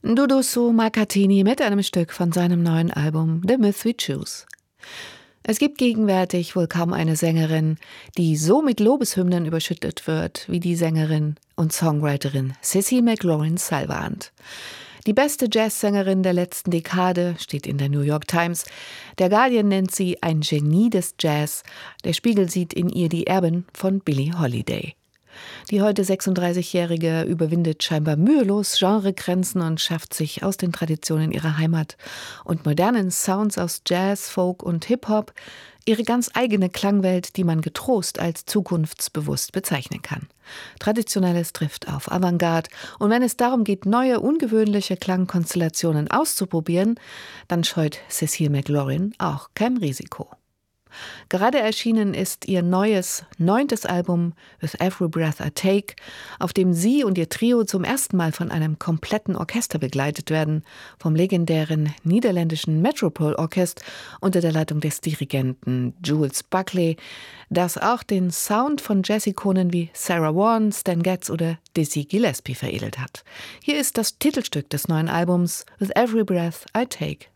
Duduzu Marcatini mit einem Stück von seinem neuen Album The Myth We Choose. Es gibt gegenwärtig wohl kaum eine Sängerin, die so mit Lobeshymnen überschüttet wird wie die Sängerin und Songwriterin Cissy McLaurin-Salvant. Die beste Jazzsängerin der letzten Dekade steht in der New York Times. Der Guardian nennt sie ein Genie des Jazz. Der Spiegel sieht in ihr die Erbin von Billie Holiday. Die heute 36-Jährige überwindet scheinbar mühelos Genregrenzen und schafft sich aus den Traditionen ihrer Heimat und modernen Sounds aus Jazz, Folk und Hip-Hop ihre ganz eigene Klangwelt, die man getrost als zukunftsbewusst bezeichnen kann. Traditionelles trifft auf Avantgarde und wenn es darum geht, neue, ungewöhnliche Klangkonstellationen auszuprobieren, dann scheut Cecile McLaurin auch kein Risiko. Gerade erschienen ist ihr neues, 9. Album With Every Breath I Take, auf dem sie und ihr Trio zum ersten Mal von einem kompletten Orchester begleitet werden, vom legendären niederländischen Metropole Orchestra unter der Leitung des Dirigenten Jules Buckley, das auch den Sound von Jazzikonen wie Sarah Vaughan, Stan Getz oder Dizzy Gillespie veredelt hat. Hier ist das Titelstück des neuen Albums With Every Breath I Take.